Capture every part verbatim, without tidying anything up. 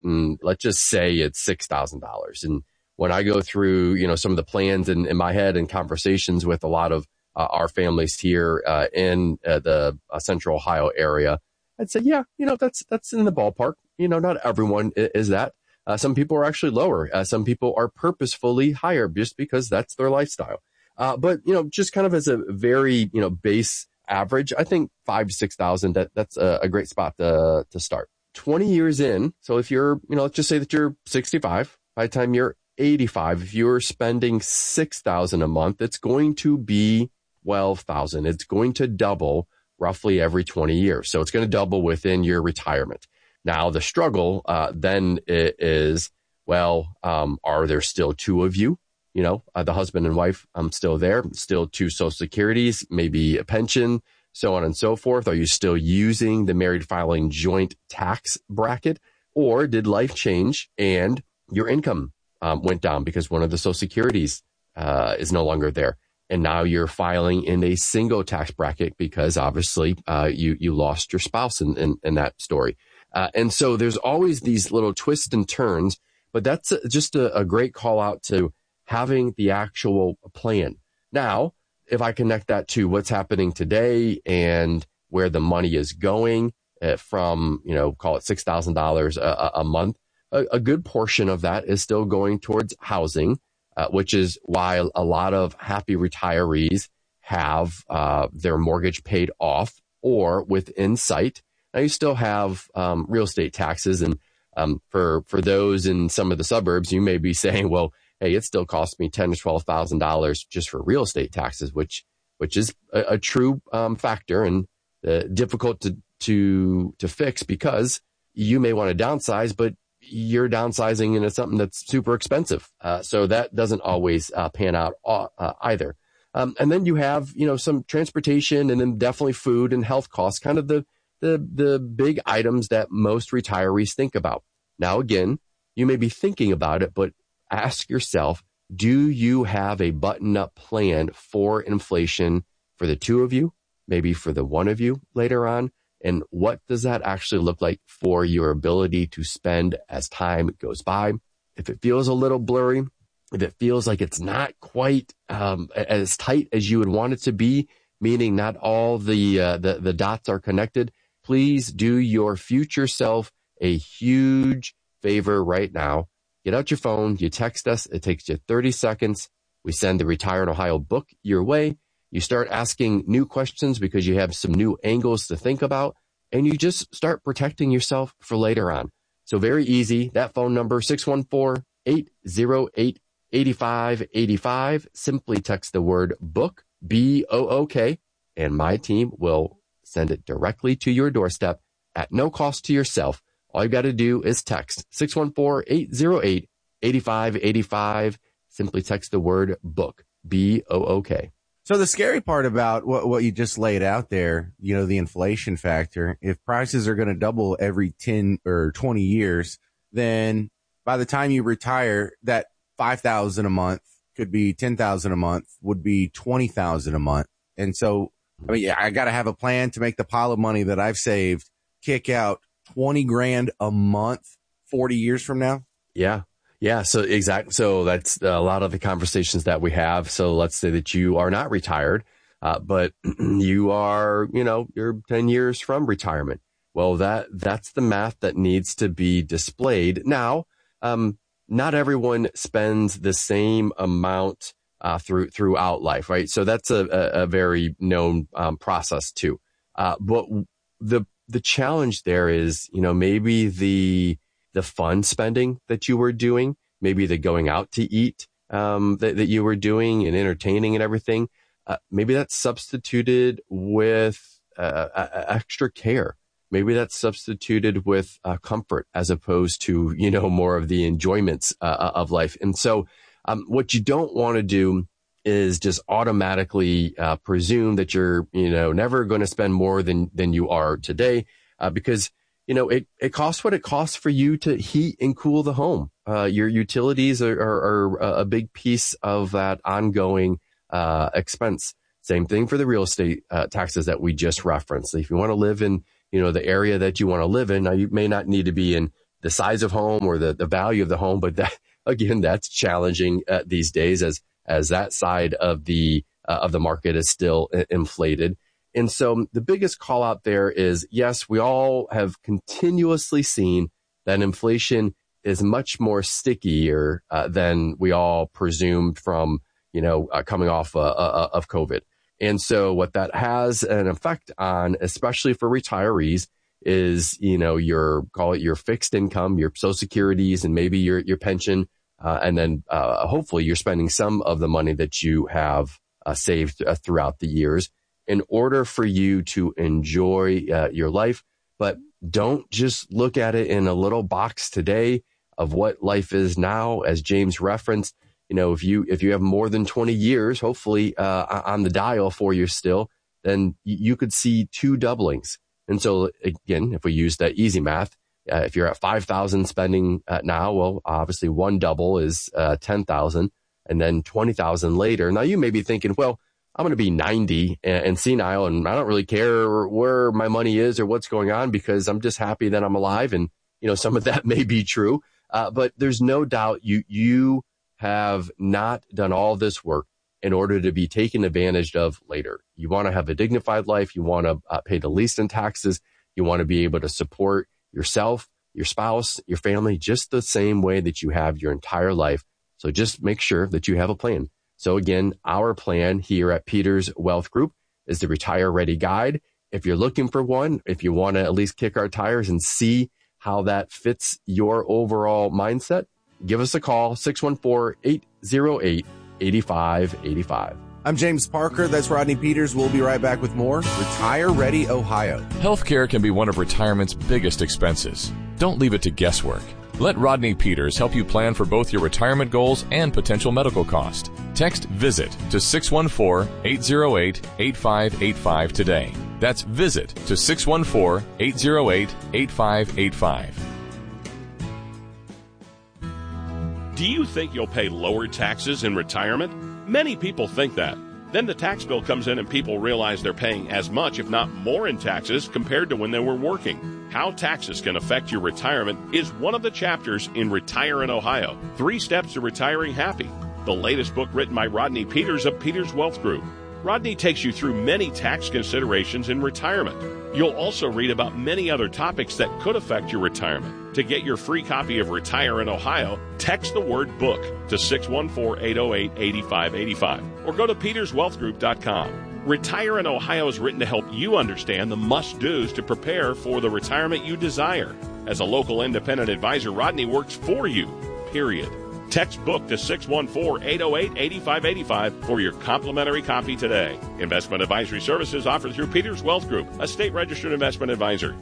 and let's just say it's six thousand dollars. And when I go through, you know, some of the plans in, in my head and conversations with a lot of uh, our families here uh, in uh, the uh, Central Ohio area, I'd say, yeah, you know, that's that's in the ballpark. You know, not everyone is that. Uh, some people are actually lower. Uh, some people are purposefully higher just because that's their lifestyle. Uh, but, you know, just kind of as a very, you know, base average, I think five to six thousand, that, that's a, a great spot to, to start. twenty years in. So if you're, you know, let's just say that you're sixty-five, by the time you're eighty-five, if you're spending six thousand a month, it's going to be twelve thousand. It's going to double roughly every twenty years. So it's going to double within your retirement. Now, the struggle uh, then is, well, um, are there still two of you? You know, uh, the husband and wife, I'm still there, still two social securities, maybe a pension, so on and so forth. Are you still using the married filing joint tax bracket? Or did life change and your income um, went down because one of the social securities uh, is no longer there? And now you're filing in a single tax bracket because obviously uh, you, you lost your spouse in, in, in that story. Uh, and so there's always these little twists and turns, but that's a, just a, a great call out to having the actual plan. Now, if I connect that to what's happening today and where the money is going uh, from, you know, call it six thousand dollars a, a month, a, a good portion of that is still going towards housing, uh, which is why a lot of happy retirees have uh, their mortgage paid off or within sight. Now, you still have um, real estate taxes. And um, for for those in some of the suburbs, you may be saying, well, hey, it still costs me ten thousand to twelve thousand dollars just for real estate taxes, which which is a, a true um, factor and uh, difficult to, to to fix because you may want to downsize, but you're downsizing into something that's super expensive. Uh, so that doesn't always uh, pan out uh, either. Um, and then you have, you know, some transportation and then definitely food and health costs, kind of the the the big items that most retirees think about. Now, again, you may be thinking about it, but ask yourself, do you have a button-up plan for inflation for the two of you, maybe for the one of you later on? And what does that actually look like for your ability to spend as time goes by? If it feels a little blurry, if it feels like it's not quite um, as tight as you would want it to be, meaning not all the, uh, the the dots are connected, please do your future self a huge favor right now. Get out your phone, you text us, it takes you thirty seconds. We send the Retire in Ohio book your way. You start asking new questions because you have some new angles to think about, and you just start protecting yourself for later on. So very easy. That phone number, six one four, eight zero eight, eight five eight five. Simply text the word book, B O O K, and my team will send it directly to your doorstep at no cost to yourself. All you got to do is text six one four, eight zero eight, eight five eight five. Simply text the word book, B O O K. So the scary part about what, what you just laid out there, you know, the inflation factor, if prices are going to double every ten or twenty years, then by the time you retire, that five thousand a month could be ten thousand a month, would be twenty thousand a month. And so, I mean, I got to have a plan to make the pile of money that I've saved kick out twenty grand a month, forty years from now. Yeah. Yeah. So exactly. So that's a lot of the conversations that we have. So let's say that you are not retired, uh, but you are, you know, you're ten years from retirement. Well, that, that's the math that needs to be displayed. Now, um, not everyone spends the same amount, uh, through, throughout life, right? So that's a, a, a very known, um, process too. Uh, but the, the challenge there is, you know, maybe the, the fun spending that you were doing, maybe the going out to eat, um, that, that you were doing and entertaining and everything. Uh, maybe that's substituted with, uh, uh, extra care. Maybe that's substituted with, uh, comfort as opposed to, you know, more of the enjoyments, uh, of life. And so, um, what you don't want to do is just automatically, uh, presume that you're, you know, never going to spend more than, than you are today, uh, because you know, it, it costs what it costs for you to heat and cool the home. Uh, your utilities are, are, are a big piece of that ongoing uh, expense. Same thing for the real estate uh, taxes that we just referenced. If you want to live in, you know, the area that you want to live in, now you may not need to be in the size of home or the, the value of the home. But that, again, that's challenging uh, these days as, as that side of the, uh, of the market is still uh, inflated. And so the biggest call out there is, yes, we all have continuously seen that inflation is much more stickier uh, than we all presumed from, you know, uh, coming off uh, uh, of COVID. And so what that has an effect on, especially for retirees, is, you know, your, call it your fixed income, your Social Securities, and maybe your, your pension. Uh, and then uh, hopefully you're spending some of the money that you have uh, saved uh, throughout the years in order for you to enjoy uh, your life. But don't just look at it in a little box today of what life is now. As James referenced, you know, if you if you have more than twenty years, hopefully uh, on the dial for you still, then you could see two doublings. And so again, if we use that easy math, uh, if you're at five thousand spending uh, now, well, obviously one double is uh, ten thousand, and then twenty thousand later. Now you may be thinking, well, I'm going to be ninety and, and senile, and I don't really care where my money is or what's going on because I'm just happy that I'm alive. And, you know, some of that may be true, uh, but there's no doubt you, you have not done all this work in order to be taken advantage of later. You want to have a dignified life. You want to uh, pay the least in taxes. You want to be able to support yourself, your spouse, your family, just the same way that you have your entire life. So just make sure that you have a plan. So again, our plan here at Peters Wealth Group is the Retire Ready Guide. If you're looking for one, if you want to at least kick our tires and see how that fits your overall mindset, give us a call, six one four, eight zero eight, eight five eight five. I'm James Parker. That's Rodney Peters. We'll be right back with more Retire Ready Ohio. Healthcare can be one of retirement's biggest expenses. Don't leave it to guesswork. Let Rodney Peters help you plan for both your retirement goals and potential medical cost. Text VISIT to six one four, eight zero eight, eight five eight five today. That's VISIT to six one four, eight zero eight, eight five eight five. Do you think you'll pay lower taxes in retirement? Many people think that. Then the tax bill comes in and people realize they're paying as much, if not more, in taxes compared to when they were working. How taxes can affect your retirement is one of the chapters in Retire in Ohio, Three Steps to Retiring Happy, the latest book written by Rodney Peters of Peters Wealth Group. Rodney takes you through many tax considerations in retirement. You'll also read about many other topics that could affect your retirement. To get your free copy of Retire in Ohio, text the word book to six one four, eight zero eight, eight five eight five or go to peters wealth group dot com. Retire in Ohio is written to help you understand the must-dos to prepare for the retirement you desire. As a local independent advisor, Rodney works for you, period. Text book to six one four, eight zero eight, eight five eight five for your complimentary copy today. Investment advisory services offered through Peters Wealth Group, a state-registered investment advisor.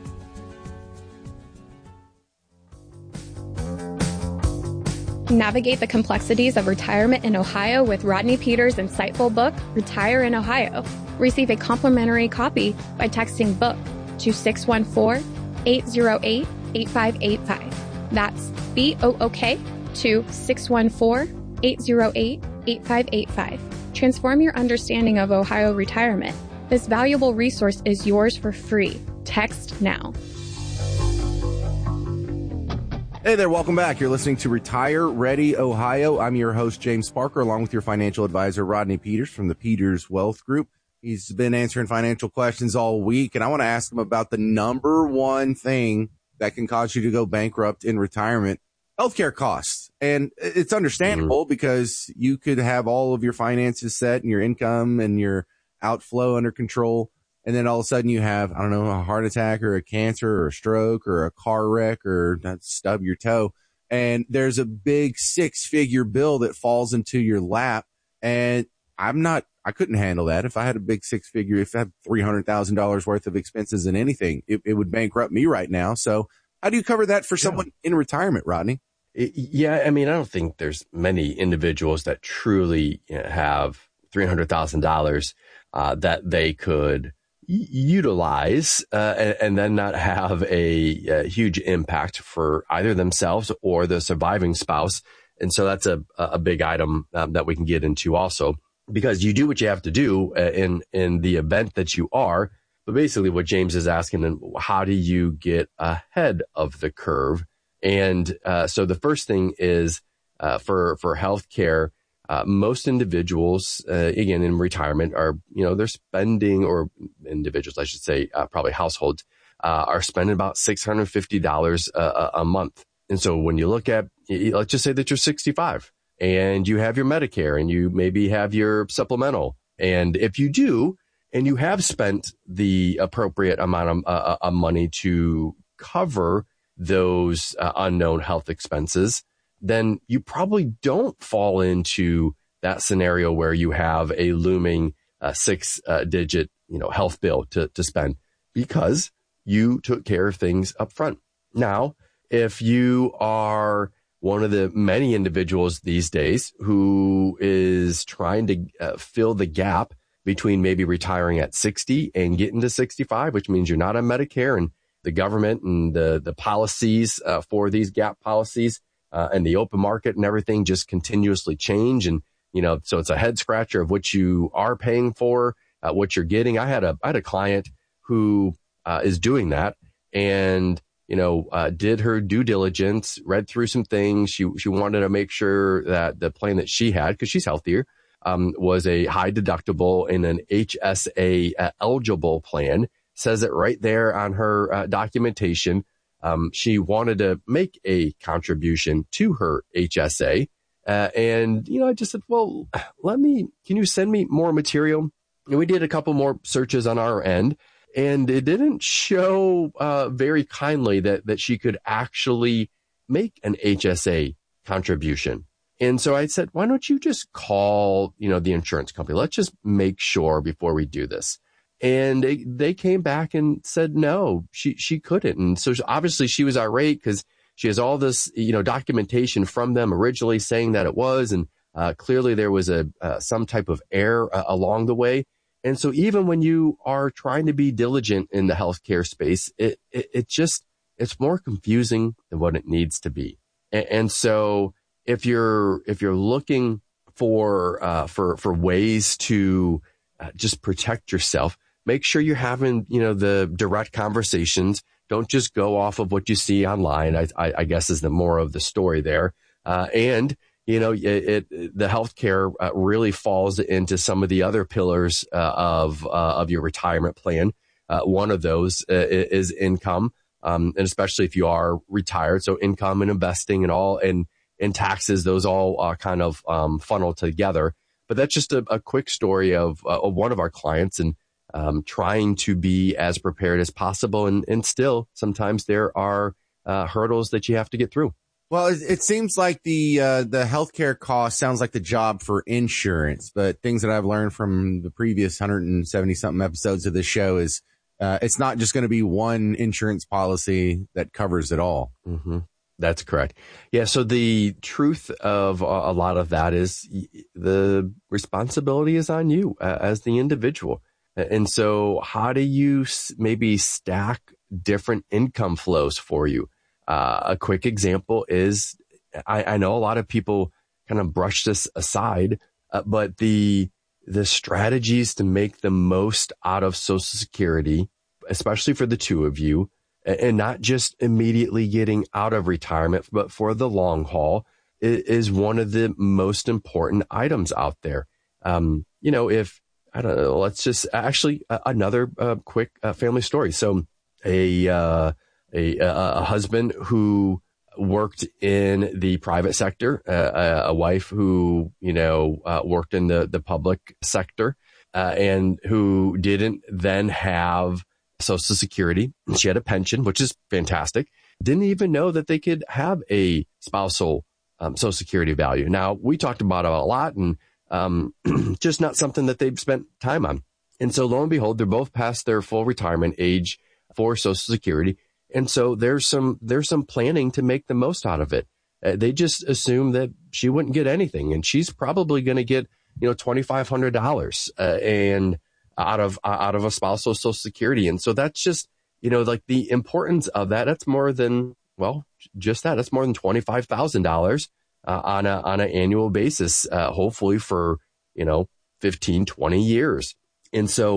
Navigate the complexities of retirement in Ohio with Rodney Peters' insightful book, Retire in Ohio. Receive a complimentary copy by texting book to six one four, eight zero eight, eight five eight five. That's B O O K to six one four, eight zero eight, eight five eight five. Transform your understanding of Ohio retirement. This valuable resource is yours for free. Text now. Hey there, welcome back. You're listening to Retire Ready Ohio. I'm your host, James Parker, along with your financial advisor, Rodney Peters from the Peters Wealth Group. He's been answering financial questions all week, and I want to ask him about the number one thing that can cause you to go bankrupt in retirement, healthcare costs. And it's understandable mm-hmm. because you could have all of your finances set and your income and your outflow under control. And then all of a sudden you have, I don't know, a heart attack or a cancer or a stroke or a car wreck or stub your toe. And there's a big six figure bill that falls into your lap. And I'm not, I couldn't handle that. If I had a big six figure, if I had three hundred thousand dollars worth of expenses in anything, it, it would bankrupt me right now. So how do you cover that for someone yeah. in retirement, Rodney? Yeah. I mean, I don't think there's many individuals that truly have three hundred thousand dollars uh, that they could utilize uh, and, and then not have a, a huge impact for either themselves or the surviving spouse. And so that's a, a big item um, that we can get into also, because you do what you have to do uh, in, in the event that you are. But basically what James is asking, and how do you get ahead of the curve And uh, so the first thing is uh, for for healthcare, uh, most individuals, uh, again, in retirement are, you know, they're spending, or individuals, I should say, uh, probably households, uh, are spending about six hundred fifty dollars a, a month. And so when you look at, let's just say that you're sixty-five and you have your Medicare and you maybe have your supplemental. And if you do, and you have spent the appropriate amount of, uh, of money to cover those uh, unknown health expenses, then you probably don't fall into that scenario where you have a looming uh, six uh, digit, you know, health bill to, to spend, because you took care of things up front. Now, if you are one of the many individuals these days who is trying to uh, fill the gap between maybe retiring at sixty and getting to sixty-five, which means you're not on Medicare, and the government and the, the policies uh, for these gap policies uh, and the open market and everything just continuously change. And, you know, so it's a head scratcher of what you are paying for, uh, what you're getting. I had a, I had a client who uh, is doing that, and, you know, uh, did her due diligence, read through some things. She, she wanted to make sure that the plan that she had, because she's healthier, um, was a high deductible and an H S A uh, eligible plan. Says it right there on her uh, documentation. Um, she wanted to make a contribution to her H S A. Uh, and, you know, I just said, well, let me, can you send me more material? And we did a couple more searches on our end, and it didn't show uh, very kindly that, that she could actually make an H S A contribution. And so I said, why don't you just call, you know, the insurance company? Let's just make sure before we do this. And they, they came back and said, no, she, she couldn't. And so obviously she was irate because she has all this, you know, documentation from them originally saying that it was. And uh, clearly there was a uh, some type of error uh, along the way. And so even when you are trying to be diligent in the healthcare space, it, it, it just, it's more confusing than what it needs to be. And, and so if you're, if you're looking for, uh, for, for ways to uh, just protect yourself, make sure you're having, you know, the direct conversations. Don't just go off of what you see online, I, I, I guess is the more of the story there. Uh, and, you know, it, it the healthcare uh, really falls into some of the other pillars uh, of, uh, of your retirement plan. Uh, one of those uh, is income, um, and especially if you are retired. So income and investing and all, and, and taxes, those all uh, kind of um, funnel together. But that's just a, a quick story of, uh, of one of our clients, and Um, trying to be as prepared as possible. And, and still, sometimes there are uh, hurdles that you have to get through. Well, it, it seems like the uh, the healthcare cost sounds like the job for insurance. But things that I've learned from the previous one hundred seventy something episodes of this show is uh, it's not just going to be one insurance policy that covers it all. Mm-hmm. That's correct. Yeah. So the truth of a lot of that is the responsibility is on you uh, as the individual. And so how do you maybe stack different income flows for you? Uh, a quick example is I, I know a lot of people kind of brush this aside, uh, but the the strategies to make the most out of Social Security, especially for the two of you, and not just immediately getting out of retirement, but for the long haul, is one of the most important items out there. Um, you know, if I don't know. Let's just actually uh, another uh, quick uh, family story. So a, uh, a a husband who worked in the private sector, uh, a wife who you know uh, worked in the the public sector, uh, and who didn't then have Social Security. She had a pension, which is fantastic. Didn't even know that they could have a spousal um, Social Security value. Now we talked about it a lot, and Um, just not something that they've spent time on. And so lo and behold, they're both past their full retirement age for Social Security. And so there's some, there's some planning to make the most out of it. Uh, they just assume that she wouldn't get anything, and she's probably going to get, you know, twenty-five hundred dollars, uh, and out of, uh, out of a spousal Social Security. And so that's just, you know, like the importance of that. That's more than, well, just that. That's more than twenty-five thousand dollars. Uh, on a, on an annual basis, uh, hopefully for, you know, fifteen, twenty years. And so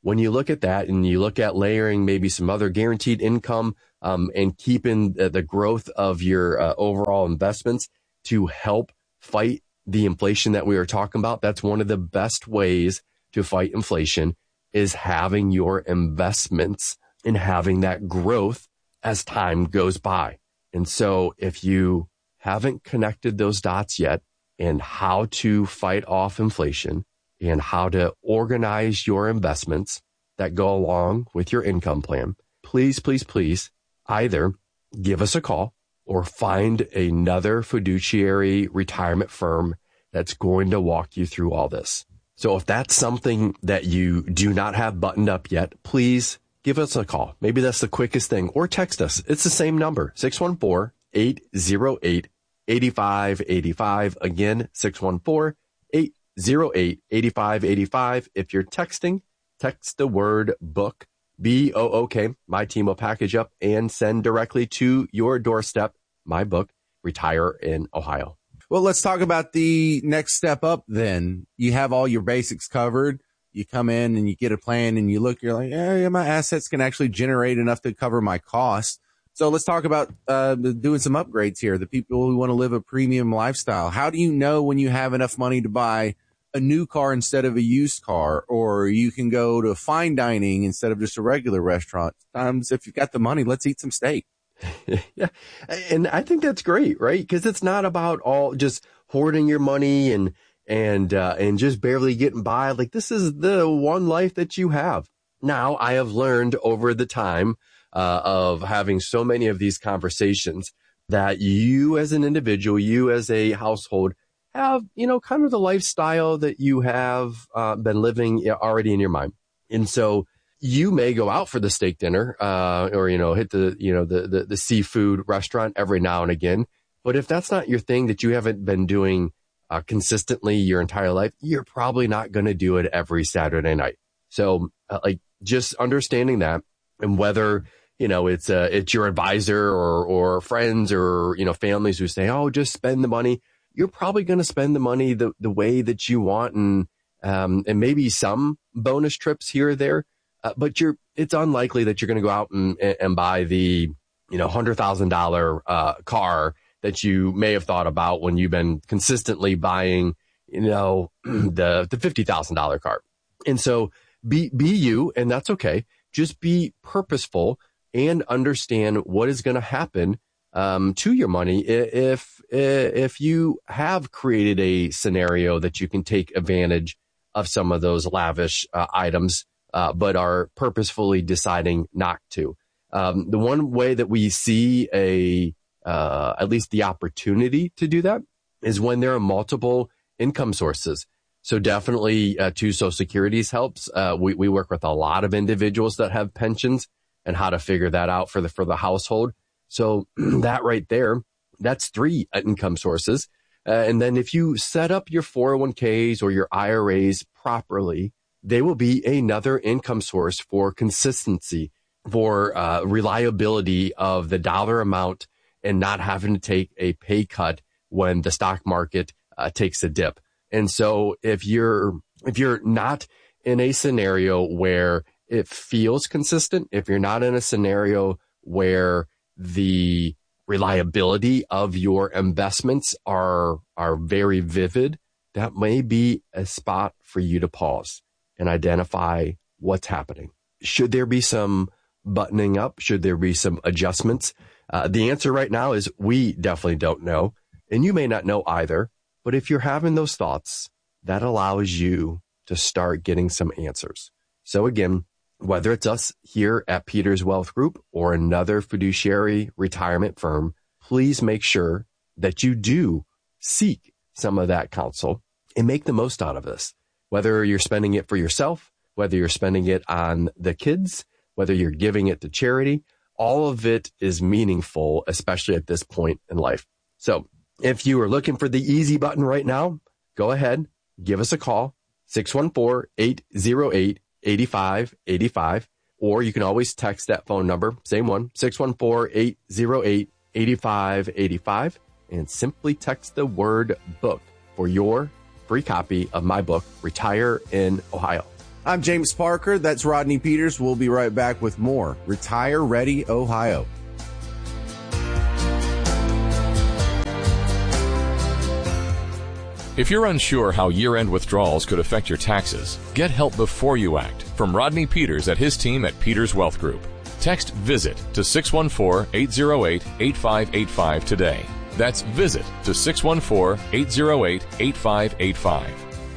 when you look at that and you look at layering maybe some other guaranteed income um, and keeping the, the growth of your uh, overall investments to help fight the inflation that we were talking about, that's one of the best ways to fight inflation, is having your investments and having that growth as time goes by. And so if you haven't connected those dots yet and how to fight off inflation and how to organize your investments that go along with your income plan, please, please, please either give us a call or find another fiduciary retirement firm that's going to walk you through all this. So if that's something that you do not have buttoned up yet, please give us a call. Maybe that's the quickest thing, or text us. It's the same number, six one four, eight zero eight, eight five eight five. Again, six one four, eight zero eight, eight five eight five. If you're texting, text the word book, B O O K. My team will package up and send directly to your doorstep my book, Retire in Ohio. Well, let's talk about the next step up then. You have all your basics covered. You come in and you get a plan and you look, you're like, yeah, my assets can actually generate enough to cover my costs. So let's talk about uh, doing some upgrades here. The people who want to live a premium lifestyle. How do you know when you have enough money to buy a new car instead of a used car, or you can go to fine dining instead of just a regular restaurant? Sometimes if you've got the money, let's eat some steak. Yeah. And I think that's great, right? Because it's not about all just hoarding your money and, and, uh, and just barely getting by. Like, this is the one life that you have. Now, I have learned over the time, uh, of having so many of these conversations that you as an individual, you as a household have, you know, kind of the lifestyle that you have, uh, been living already in your mind. And so, you may go out for the steak dinner, uh, or, you know, hit the, you know, the, the, the seafood restaurant every now and again. But if that's not your thing, that you haven't been doing, uh, consistently your entire life, you're probably not going to do it every Saturday night. So, uh, like, just understanding that, and whether, you know, it's, uh, it's your advisor or, or friends or, you know, families who say, oh, just spend the money. You're probably going to spend the money the, the way that you want, and, um, and maybe some bonus trips here or there. Uh, but you're, it's unlikely that you're going to go out and, and buy the, you know, one hundred thousand dollars uh, car that you may have thought about when you've been consistently buying, you know, the, the fifty thousand dollars car. And so be, be you, and that's okay. Just be purposeful and understand what is going to happen um, to your money if, if you have created a scenario that you can take advantage of some of those lavish uh, items. Uh, but are purposefully deciding not to. Um, the one way that we see a, uh, at least the opportunity to do that is when there are multiple income sources. So definitely uh, two Social Securities helps. Uh, we, we work with a lot of individuals that have pensions and how to figure that out for the, for the household. So that right there, that's three income sources. Uh, and then if you set up your four oh one k's or your I R As properly, they will be another income source for consistency, for uh, reliability of the dollar amount, and not having to take a pay cut when the stock market uh, takes a dip. And so if you're, if you're not in a scenario where it feels consistent, if you're not in a scenario where the reliability of your investments are, are very vivid, that may be a spot for you to pause and identify what's happening. Should there be some buttoning up? Should there be some adjustments? Uh, the answer right now is we definitely don't know. And you may not know either. But if you're having those thoughts, that allows you to start getting some answers. So again, whether it's us here at Peters Wealth Group or another fiduciary retirement firm, please make sure that you do seek some of that counsel and make the most out of this. Whether you're spending it for yourself, whether you're spending it on the kids, whether you're giving it to charity, all of it is meaningful, especially at this point in life. So if you are looking for the easy button right now, go ahead, give us a call, six one four, eight zero eight, eight five eight five, or you can always text that phone number, same one, six one four, eight zero eight, eight five eight five, and simply text the word book for your free copy of my book, Retire in Ohio. I'm James Parker. That's Rodney Peters. We'll be right back with more Retire Ready Ohio. If you're unsure how year-end withdrawals could affect your taxes, get help before you act from Rodney Peters at his team at Peters Wealth Group. Text VISIT to six one four, eight zero eight, eight five eight five today. That's VISIT to six one four, eight zero eight, eight five eight five.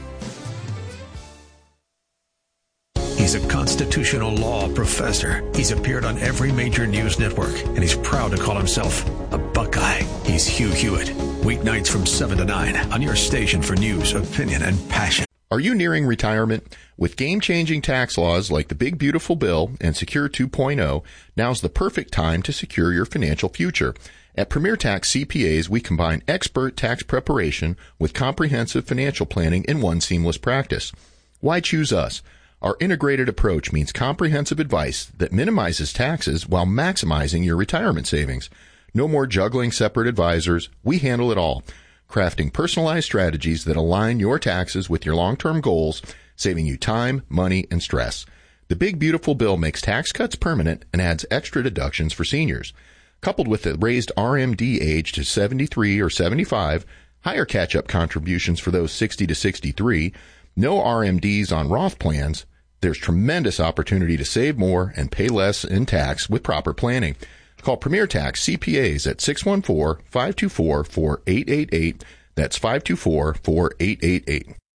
He's a constitutional law professor. He's appeared on every major news network, and he's proud to call himself a Buckeye. He's Hugh Hewitt. Weeknights from seven to nine on your station for news, opinion, and passion. Are you nearing retirement? With game-changing tax laws like the Big Beautiful Bill and Secure two point oh, now's the perfect time to secure your financial future. At Premier Tax C P As, we combine expert tax preparation with comprehensive financial planning in one seamless practice. Why choose us? Our integrated approach means comprehensive advice that minimizes taxes while maximizing your retirement savings. No more juggling separate advisors. We handle it all, crafting personalized strategies that align your taxes with your long-term goals, saving you time, money, and stress. The Big Beautiful Bill makes tax cuts permanent and adds extra deductions for seniors. Coupled with the raised R M D age to seventy-three or seventy-five, higher catch-up contributions for those sixty to sixty-three, no R M Ds on Roth plans, there's tremendous opportunity to save more and pay less in tax with proper planning. Call Premier Tax C P As at six one four, five two four, four eight eight eight. That's five two four, four eight eight eight.